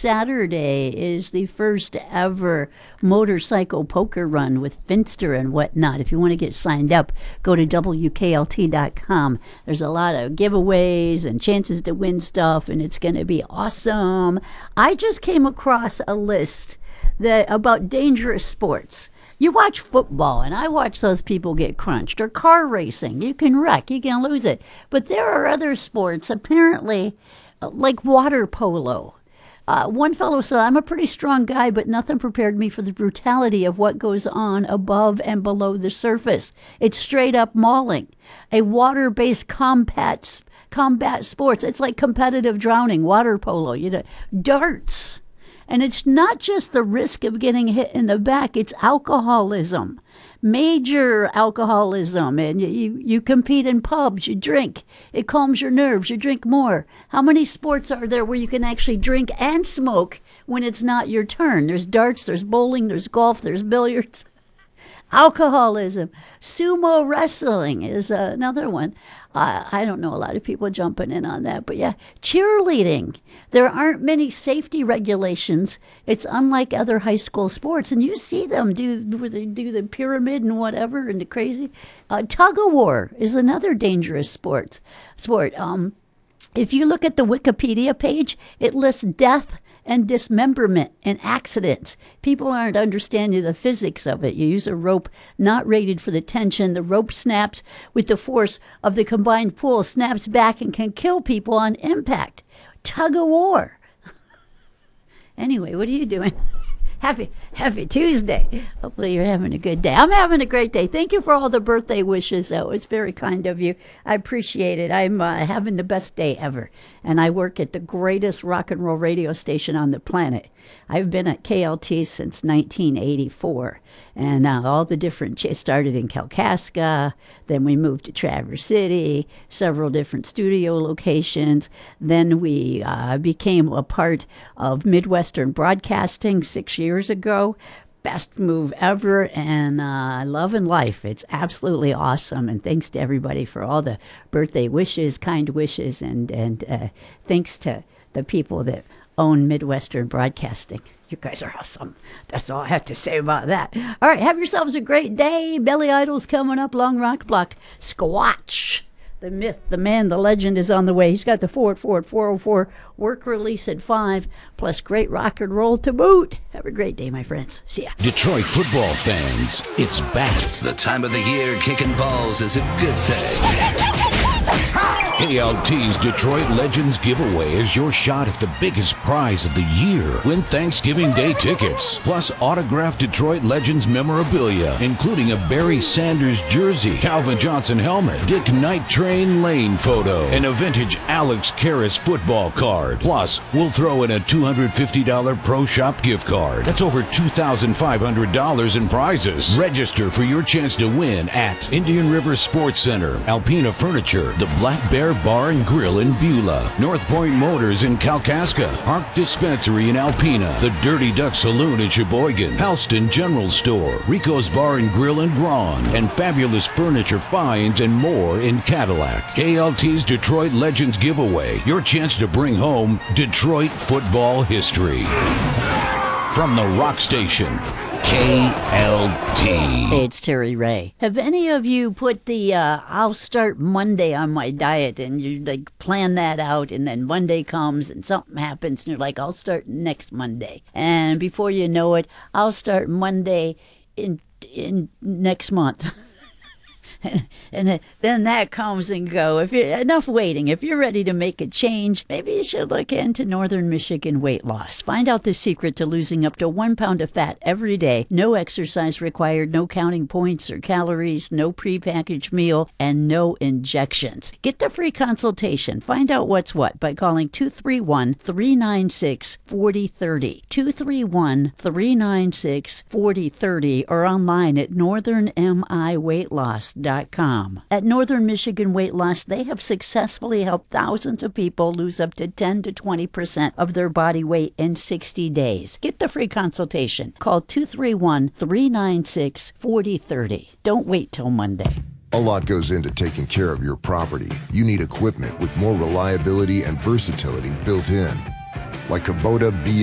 Saturday is the first ever motorcycle poker run with Finster and whatnot. If you want to get signed up, go to WKLT.com. There's a lot of giveaways and chances to win stuff, and it's going to be awesome. I just came across a list about dangerous sports. You watch football, and I watch those people get crunched, or car racing. You can wreck, you can lose it. But there are other sports, apparently, like water polo. One fellow said, I'm a pretty strong guy, but nothing prepared me for the brutality of what goes on above and below the surface. It's straight up mauling. A water-based combat sports. It's like competitive drowning, water polo, darts. And it's not just the risk of getting hit in the back, it's alcoholism, major alcoholism. And you compete in pubs, you drink. It calms your nerves, you drink more. How many sports are there where you can actually drink and smoke when it's not your turn? There's darts, there's bowling, there's golf, there's billiards. Alcoholism. Sumo wrestling is another one. I don't know a lot of people jumping in on that, but yeah, cheerleading. There aren't many safety regulations. It's unlike other high school sports, and you see them do the pyramid and whatever and the crazy. Tug of war is another dangerous sport. If you look at the Wikipedia page, it lists death and dismemberment and accidents. People aren't understanding the physics of it. You use a rope not rated for the tension. The rope snaps with the force of the combined pull, snaps back and can kill people on impact. Tug of war. Anyway, what are you doing? Happy Tuesday. Hopefully you're having a good day. I'm having a great day. Thank you for all the birthday wishes, though. It's very kind of you. I appreciate it. I'm having the best day ever. And I work at the greatest rock and roll radio station on the planet. I've been at KLT since 1984. And all the different, started in Kalkaska, then we moved to Traverse City, several different studio locations. Then we became a part of Midwestern Broadcasting 6 years ago. Best move ever, and loving life. It's absolutely awesome, and thanks to everybody for all the birthday wishes, kind wishes, and thanks to the people that own Midwestern Broadcasting. You guys are awesome. That's all I have to say about that. All right, have yourselves a great day. Billy Idol's coming up, Long Rock Block. Squatch. The myth, the man, the legend is on the way. He's got the Ford 404, work release at 5, plus great rock and roll to boot. Have a great day, my friends. See ya. Detroit football fans, it's back. The time of the year kicking balls is a good thing. KLT's Detroit Legends giveaway is your shot at the biggest prize of the year. Win Thanksgiving Day tickets, plus autographed Detroit Legends memorabilia, including a Barry Sanders jersey, Calvin Johnson helmet, Dick Night Train Lane photo, and a vintage Alex Karras football card. Plus, we'll throw in a $250 Pro Shop gift card. That's over $2,500 in prizes. Register for your chance to win at Indian River Sports Center, Alpina Furniture, the Black Bear Bar and Grill in Beulah, North Point Motors in Kalkaska, Park Dispensary in Alpena, the Dirty Duck Saloon in Sheboygan, Halston General Store, Rico's Bar and Grill in Braun, and Fabulous Furniture Finds and more in Cadillac. KLT's Detroit Legends giveaway, your chance to bring home Detroit football history. From the Rock Station, KLT. Hey, it's Terry Ray. Have any of you put the I'll start Monday on my diet, and you plan that out, and then Monday comes and something happens and you're like, I'll start next Monday, and before you know it, I'll start Monday in next month. And then that comes and go. Enough waiting. If you're ready to make a change, maybe you should look into Northern Michigan Weight Loss. Find out the secret to losing up to 1 pound of fat every day. No exercise required, no counting points or calories, no prepackaged meal, and no injections. Get the free consultation. Find out what's what by calling 231-396-4030. 231-396-4030 or online at northernmiweightloss.com. At Northern Michigan Weight Loss, they have successfully helped thousands of people lose up to 10 to 20% of their body weight in 60 days. Get the free consultation. Call 231-396-4030. Don't wait till Monday. A lot goes into taking care of your property. You need equipment with more reliability and versatility built in. Like Kubota